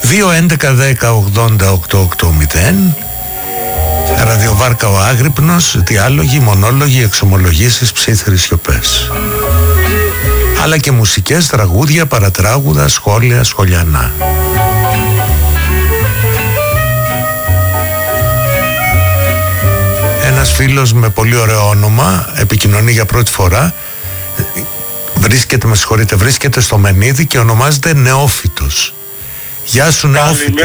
2-11-10-80-880. Ραδιοβάρκα ο Άγρυπνος, διάλογοι, μονόλογοι, εξομολογήσεις, ψίθρες σιωπές. Αλλά και μουσικές, τραγούδια, παρατράγουδα, σχόλια, σχολιανά. Ένας φίλος με πολύ ωραίο όνομα επικοινωνεί για πρώτη φορά. Βρίσκεται στο Μενίδη και ονομάζεται Νεόφυτος. Γεια σου Νεόφυτο.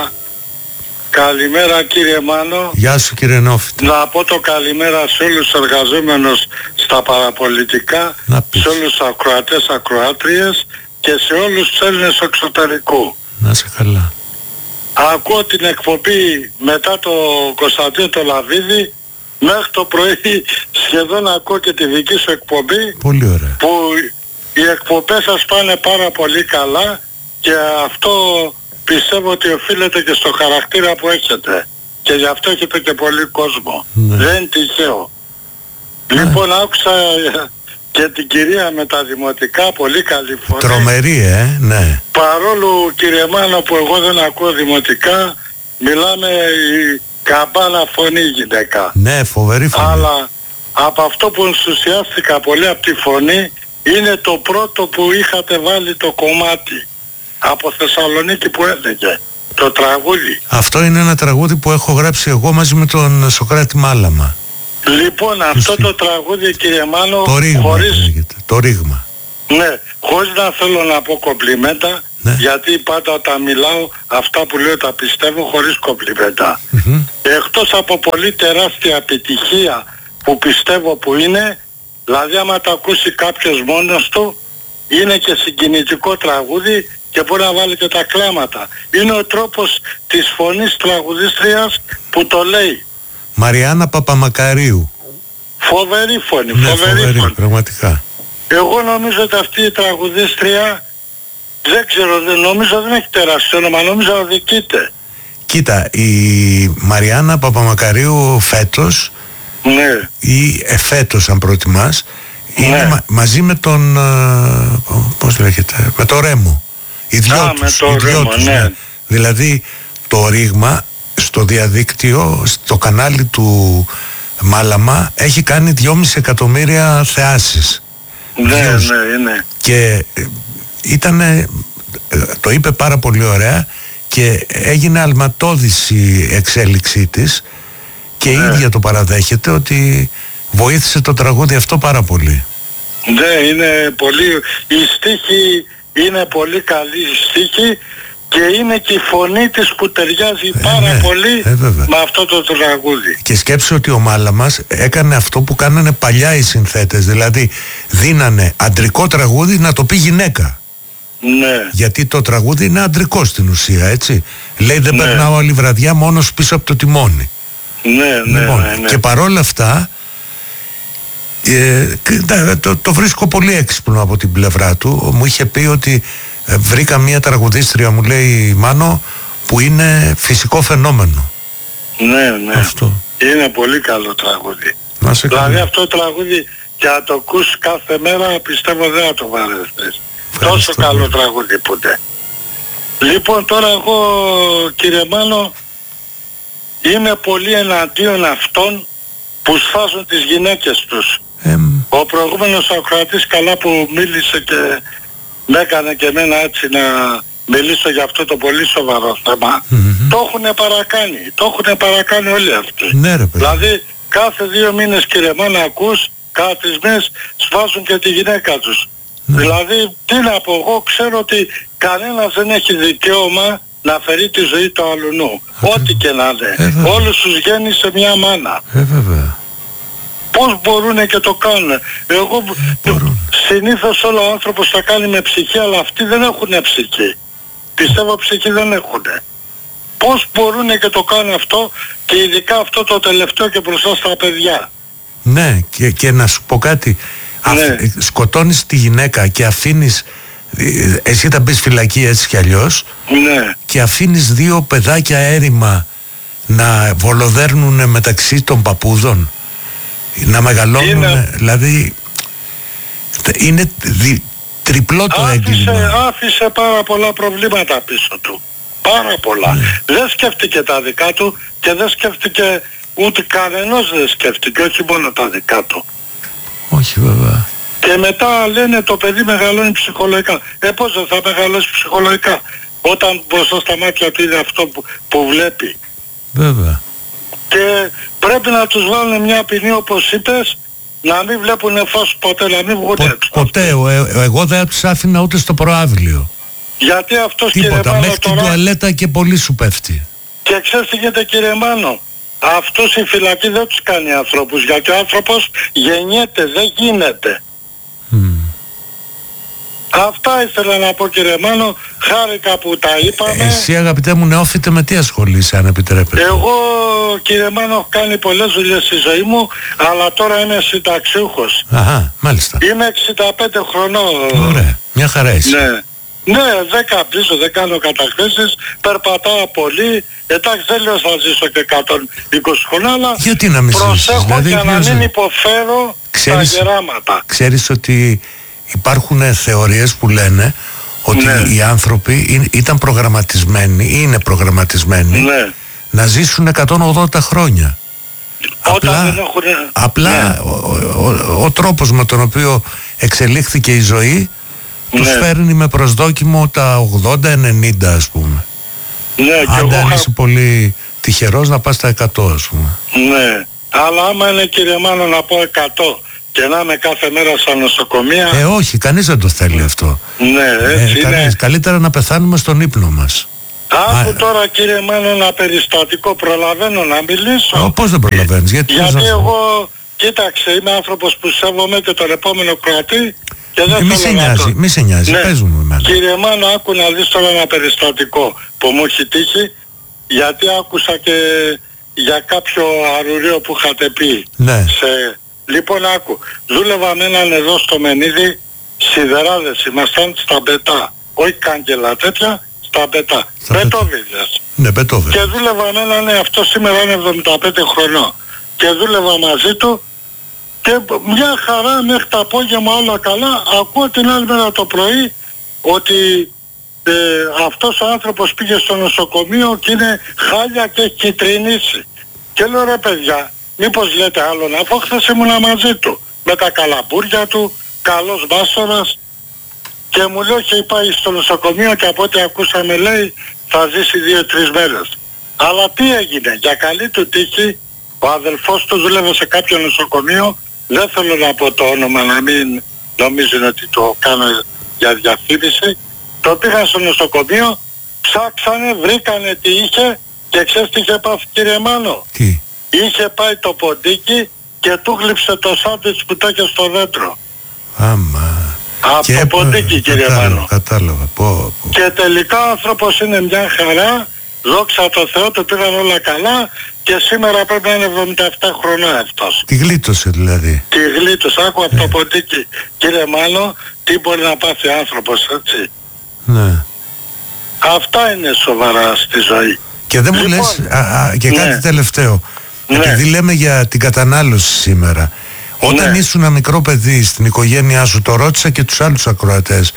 Καλημέρα κύριε Μάνο. Γεια σου κύριε Νεόφυτο. Να πω το καλημέρα σε όλους τους εργαζόμενους στα παραπολιτικά, σε όλους τους ακροατές, ακροάτριες και σε όλους τους Έλληνες του εξωτερικού. Να σε καλά. Ακούω την εκπομπή μετά το Κωνσταντίνο το Λαβίδη, μέχρι το πρωί σχεδόν ακούω και τη δική σου εκπομπή. Πολύ ωραία. Που οι εκπομπές σας πάνε πάρα πολύ καλά και αυτό πιστεύω ότι οφείλεται και στο χαρακτήρα που έχετε. Και γι' αυτό έχετε και πολύ κόσμο. Ναι. Δεν είναι τυχαίο. Ναι. Λοιπόν, άκουσα και την κυρία με τα δημοτικά, πολύ καλή φωνή. Τρομερή, ναι. Παρόλο κύριε Μάνο που εγώ δεν ακούω δημοτικά, μιλάμε η καμπάνα φωνή γυναίκα. Ναι, φοβερή φωνή. Αλλά από αυτό που ενθουσιάστηκα πολύ από τη φωνή, είναι το πρώτο που είχατε βάλει το κομμάτι από Θεσσαλονίκη που έλεγε το τραγούδι. Αυτό είναι ένα τραγούδι που έχω γράψει εγώ μαζί με τον Σοκράτη Μάλαμα. Λοιπόν, αυτό το τραγούδι κύριε Μάνο, το ρήγμα λέγεται, το ρήγμα. Ναι, χωρίς να θέλω να πω κομπλιμέντα, ναι. Γιατί πάντα όταν μιλάω αυτά που λέω τα πιστεύω χωρίς κομπλιμέντα. Εκτός από πολύ τεράστια επιτυχία που πιστεύω που είναι, δηλαδή άμα το ακούσει κάποιος μόνος του, είναι και συγκινητικό τραγούδι και μπορεί να βάλει και τα κλάματα. Είναι ο τρόπος της φωνής τραγουδίστριας που το λέει. Μαριάννα Παπαμακαρίου. Φοβερή φωνή, ναι, φοβερή φωνή. Πραγματικά. Εγώ νομίζω ότι αυτή η τραγουδίστρια, δεν ξέρω, νομίζω δεν έχει τεράστιο όνομα, νομίζω αδικείται. Κοίτα, η Μαριάννα Παπαμακαρίου φέτος, ναι. Ή εφέτος αν προτιμάς, ναι. Είναι μαζί με τον, πώς λέγεται, με το Ρέμο. Οι δυο τους, ναι. Δηλαδή το ρήγμα στο διαδίκτυο, στο κανάλι του Μάλαμα έχει κάνει 2,5 εκατομμύρια θεάσεις. Ναι, ναι. Και ήτανε, το είπε πάρα πολύ ωραία και έγινε αλματώδης η εξέλιξή της και η ίδια το παραδέχεται ότι βοήθησε το τραγούδι αυτό πάρα πολύ. Ναι, είναι πολύ, η στίχη είναι πολύ καλή στίχη και είναι και η φωνή της που ταιριάζει πάρα πολύ με αυτό το τραγούδι. Και σκέψου ότι ο Μάλαμας έκανε αυτό που κάνανε παλιά οι συνθέτες, δηλαδή δίνανε αντρικό τραγούδι να το πει γυναίκα. Ναι. Γιατί το τραγούδι είναι αντρικό στην ουσία, έτσι. Λέει δεν περνάω άλλη βραδιά μόνος πίσω από το τιμόνι. Ναι, λοιπόν, ναι. Και παρόλα αυτά το βρίσκω πολύ έξυπνο από την πλευρά του. Μου είχε πει ότι βρήκα μια τραγουδίστρια, μου λέει, Μάνο, που είναι φυσικό φαινόμενο. Ναι. Αυτό. Είναι πολύ καλό τραγούδι. Δηλαδή αυτό το τραγούδι και να το ακούς κάθε μέρα πιστεύω δεν θα το βαρεθείς. Τόσο καλό τραγούδι που είναι. Λοιπόν, τώρα εγώ κύριε Μάνο είμαι πολύ εναντίον αυτών που σφάζουν τις γυναίκες τους. Ο προηγούμενος ακροατής καλά που μίλησε και με έκανε και εμένα έτσι να μιλήσω για αυτό το πολύ σοβαρό θέμα. Το έχουν παρακάνει όλοι αυτοί. Ναι, ρε, δηλαδή κάθε 2 μήνες κύριε Μάνο ακούς, κάθε 3 μήνες σφάζουν και τη γυναίκα τους. Δηλαδή τι να πω, εγώ ξέρω ότι κανένας δεν έχει δικαίωμα να φερεί τη ζωή του αλουνού. Ό,τι και να είναι. Όλους τους γέννησε μια μάνα. Βέβαια. Πώς μπορούνε και το κάνουν. Εγώ συνήθως όλο ο άνθρωπος θα κάνει με ψυχή, αλλά αυτοί δεν έχουν ψυχή. Πιστεύω ψυχή δεν έχουν. Πώς μπορούνε και το κάνουν αυτό και ειδικά αυτό το τελευταίο και μπροστά στα παιδιά. Ναι, και να σου πω κάτι. Σκοτώνεις τη γυναίκα και αφήνεις, εσύ θα μπεις φυλακή έτσι κι αλλιώς, και αφήνεις 2 παιδάκια έρημα να βολοδέρνουν μεταξύ των παππούδων, να μεγαλώνουν, δηλαδή είναι τριπλό το έγκλημα. Άφησε πάρα πολλά προβλήματα πίσω του. Πάρα πολλά. Δεν σκέφτηκε τα δικά του και δεν σκέφτηκε ούτε κανένας δεν σκέφτηκε, όχι μόνο τα δικά του. Όχι βέβαια. Και μετά λένε το παιδί μεγαλώνει ψυχολογικά. Πώς δεν θα μεγαλώσει ψυχολογικά όταν μπροστά στα μάτια του είναι αυτό που βλέπει. Βέβαια. Και πρέπει να τους βάλουν μια ποινή όπως είπες, να μην βλέπουν φως ποτέ, να μην βγουν έξω. Ποτέ, εγώ δεν τους άφηνα ούτε στο προάβλιο. Γιατί αυτός τίποτα, κύριε Μάνο μέχρι την τουαλέτα και πολύ σου πέφτει. Και ξέρεις τι γίνεται κύριε Μάνο, αυτούς η φυλακή δεν τους κάνει ανθρώπους, γιατί ο άνθρωπος γεννιέται, δεν γίνεται. Αυτά ήθελα να πω κύριε Μάνο, χάρηκα που τα είπαμε. Εσύ αγαπητέ μου νεόφιτε με τι ασχολείσαι αν επιτρέπετε? Εγώ κύριε Μάνο έχω κάνει πολλές δουλειές στη ζωή μου, αλλά τώρα είμαι συνταξιούχος. Αχα, μάλιστα. Είμαι 65 χρονών. Ωραία, μια χαρά είσαι. Ναι, δεν καπνίζω, δεν κάνω καταχρήσεις, περπατάω πολύ. Εντάξει, δεν λέω θα ζήσω και 120 χρόνια, αλλά γιατί να μην προσέχω δηλαδή, για να μην υποφέρω τα γεράματα. Ξέρεις ότι υπάρχουν θεωρίες που λένε ότι οι άνθρωποι ήταν προγραμματισμένοι ή είναι προγραμματισμένοι να ζήσουν 180 χρόνια. Απλά ο τρόπος με τον οποίο εξελίχθηκε η ζωή τους φέρνει με προσδόκιμο τα 80-90 ας πούμε. Αν είσαι πολύ τυχερός να πας στα 100 ας πούμε. Ναι, αλλά άμα είναι κύριε Μάνο να πω 100 και να είμαι κάθε μέρα στα νοσοκομεία. Όχι, κανείς δεν το θέλει αυτό. Ναι, έτσι είναι. Καλύτερα να πεθάνουμε στον ύπνο μας. Άκου τώρα κύριε Μάνο ένα περιστατικό, προλαβαίνω να μιλήσω. Πώς δεν προλαβαίνεις, γιατί εγώ, κοίταξε, είμαι άνθρωπος που σέβομαι και τον επόμενο κρατή και δεν μη σε νοιάζει, πες μου εμένα. Κύριε Μάνο, άκου να δεις τώρα ένα περιστατικό που μου έχει τύχει, γιατί άκουσα και για κάποιο αρουρίο που είχατε πει. Ναι. Λοιπόν άκου, δούλευα με έναν εδώ στο Μενίδη, σιδεράδες ήμασταν στα Μπετά, όχι κάγκελα τέτοια, στα Μπετά, Μπετόβιδες. Ναι, Μπετόβιδες. Και δούλευα με έναν, αυτό σήμερα είναι 75 χρονών, και δούλευα μαζί του και μια χαρά μέχρι το απόγευμα όλα καλά. Ακούω την άλλη μέρα το πρωί ότι αυτός ο άνθρωπος πήγε στο νοσοκομείο και είναι χάλια και έχει κυτρινήσει. Και λέω ρε παιδιά, μήπως λέτε άλλον, αφού χθες ήμουνα μαζί του με τα καλαμπούρια του, καλός βάσορας, και μου λέει έχει πάει στο νοσοκομείο και από ό,τι ακούσαμε λέει θα ζήσει 2-3 μέρες. Αλλά τι έγινε, για καλή του τύχη ο αδελφός του δούλευε σε κάποιο νοσοκομείο, δεν θέλω να πω το όνομα να μην νομίζουν ότι το κάνω για διαφήμιση. Το πήγαν στο νοσοκομείο, ψάξανε, βρήκανε τι είχε και ξέρεις τι είχε πάθει κύριε Μάνο? Τι? Είχε πάει το ποντίκι και του γλύψε το σάντουιτς που τέχε στο δέντρο. Άμα. Από το ποντίκι κύριε Μάνο. Κατάλαβα. Και τελικά ο άνθρωπος είναι μια χαρά, δόξα τω Θεώ, του πήγαν όλα καλά και σήμερα πρέπει να είναι 77 χρονών αυτός. Τη γλίτωσε δηλαδή. Τη γλίτωσε, άκου από το ποντίκι κύριε Μάνο, τι μπορεί να πάθει ο άνθρωπος, έτσι. Ναι. Αυτά είναι σοβαρά στη ζωή. Και δεν μου λες και κάτι τελευταίο. Επειδή λέμε για την κατανάλωση σήμερα. Όταν ήσουν ένα μικρό παιδί στην οικογένειά σου, το ρώτησα και τους άλλους ακροατές.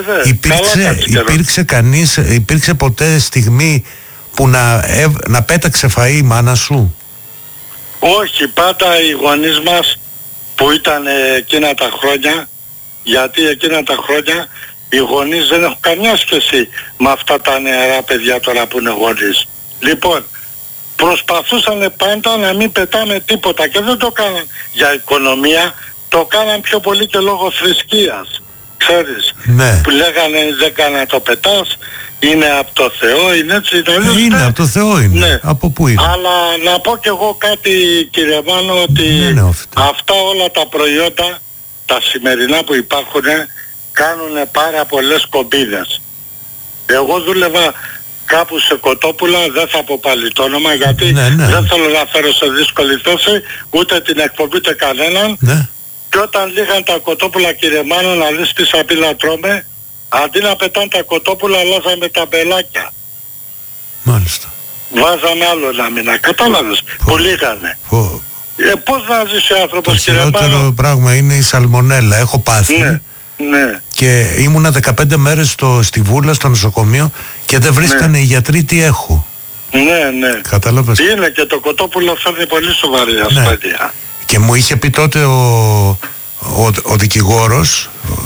Υπήρξε ποτέ στιγμή που να πέταξε φαΐ η μάνα σου? Όχι, πάντα οι γονείς μας που ήταν εκείνα τα χρόνια, γιατί εκείνα τα χρόνια οι γονείς δεν έχουν καμιά σχέση με αυτά τα νεαρά παιδιά τώρα που είναι γονείς. Λοιπόν, προσπαθούσαν πάντα να μην πετάμε τίποτα και δεν το κάναν για οικονομία, το κάναν πιο πολύ και λόγω θρησκείας. Ξέρεις, που λέγανε δεν κάνα το πετάς, είναι από το Θεό, είναι έτσι. Είναι από το Θεό είναι. Ναι. Από πού είναι? Αλλά να πω κι εγώ κάτι κύριε Μάνο, ότι αυτά όλα τα προϊόντα, τα σημερινά που υπάρχουν, κάνουν πάρα πολλές κομπίδες. Εγώ δούλευα κάπου σε κοτόπουλα, δεν θα πω πάλι το όνομα γιατί δεν θέλω να φέρω σε δύσκολη θέση ούτε την εκπομπή ούτε κανέναν. Και όταν λίγαν τα κοτόπουλα κύριε Μάνο, να δεις τι σαπίλα τρώμε, αντί να πετάνε τα κοτόπουλα αλλάζαμε τα μπελάκια. Μάλιστα. Βάζαμε άλλο ένα μήνα, κατάλαβες, που λίγανε. Πώς να ζήσει ο άνθρωπος κύριε Μάνο? Το χειρότερο πράγμα είναι η σαλμονέλα, έχω πάθει. Ναι. Και ήμουνα 15 μέρες στη Βούλα στο νοσοκομείο Και δεν βρίσκανε οι γιατροί τι έχω. Ναι. Κατάλαβες. Είναι και το κοτόπουλο φέρνει πολύ σοβαρή ασθένεια. Και μου είχε πει τότε ο δικηγόρος,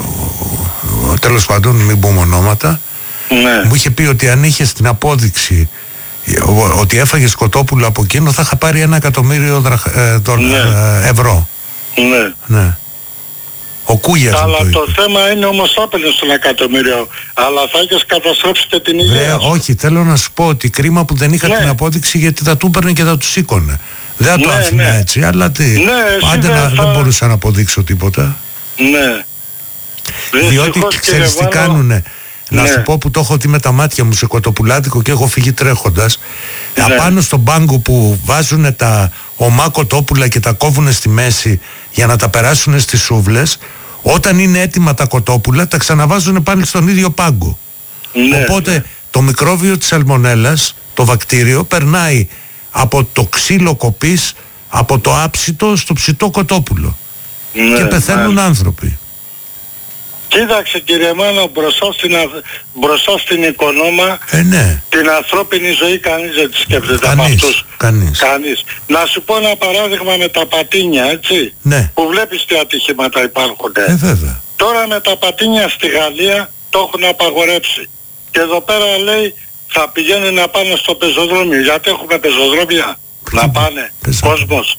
τέλος πάντων μην πούμε ονόματα, μου είχε πει ότι αν είχες την απόδειξη ότι έφαγες κοτόπουλο από εκείνο θα είχα πάρει 1.000.000 ευρώ. Ναι. Ο Κούγιας. Αλλά το θέμα είναι όμως θα έπαιρνες τον 1.000.000, αλλά θα έχεις καταστρέψει και την υγεία σου. Όχι, θέλω να σου πω ότι κρίμα που δεν είχα την απόδειξη, γιατί θα του έπαιρνε και θα του σήκωνε. Δεν θα το άφηνα έτσι, αλλά πάντα δεν μπορούσα να αποδείξω τίποτα. Ναι. Διότι ξέρεις τι κάνουνε. Να σου πω που το έχω δει με τα μάτια μου σε κοτοπουλάτικο και έχω φύγει τρέχοντας. Απάνω στον πάγκο που βάζουν τα ομά κοτόπουλα και τα κόβουν στη μέση για να τα περάσουν στις σούβλες, όταν είναι έτοιμα τα κοτόπουλα τα ξαναβάζουν πάλι στον ίδιο πάγκο. Οπότε το μικρόβιο της σαλμονέλας, το βακτήριο, περνάει από το ξύλο κοπής, από το άψητο στο ψητό κοτόπουλο. Και πεθαίνουν άνθρωποι. Κοίταξε κύριε Μάνο, μπροστά στην οικονόμα, την ανθρώπινη ζωή κανείς δεν τη σκέφτεται από αυτούς. Κανείς. Να σου πω ένα παράδειγμα με τα πατίνια, έτσι, που βλέπεις τι ατυχήματα υπάρχουν. Βέβαια. Τώρα με τα πατίνια στη Γαλλία το έχουν απαγορέψει. Και εδώ πέρα λέει θα πηγαίνουν να πάνε στο πεζοδρόμιο. Γιατί έχουμε πεζοδρόμια να πάνε κόσμος.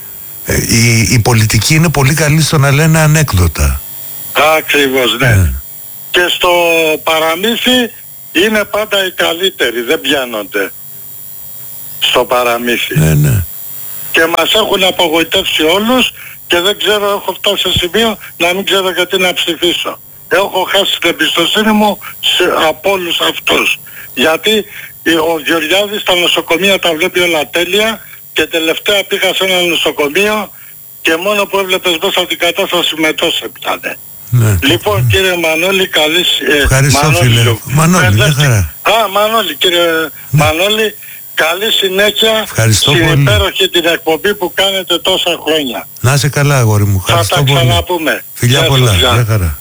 Η πολιτική είναι πολύ καλή στο να λένε ανέκδοτα. Ακριβώς, ναι. Και στο παραμύθι είναι πάντα οι καλύτεροι, δεν πιάνονται στο παραμύθι. Και μας έχουν απογοητεύσει όλους και δεν ξέρω, έχω φτάσει σε σημείο να μην ξέρω γιατί να ψηφίσω. Έχω χάσει την εμπιστοσύνη μου από όλους αυτούς. Γιατί ο Γεωργιάδης στα νοσοκομεία τα βλέπει όλα τέλεια και τελευταία πήγα σε ένα νοσοκομείο και μόνο που έβλεπες μέσα την κατάσταση μετός έπιανε. Λοιπόν κύριε Μανώλη, καλή ευχαριστώ φίλε. Μανώλη, μια χαρά. Μανώλη, κύριε Μανώλη, καλή συνέχεια. Ευχαριστώ στην πολύ. υπέροχη την εκπομπή που κάνετε τόσα χρόνια. Να είσαι καλά αγόρι μου. Θα τα ξαναπούμε. Φιλιά πολλά. Μια χαρά.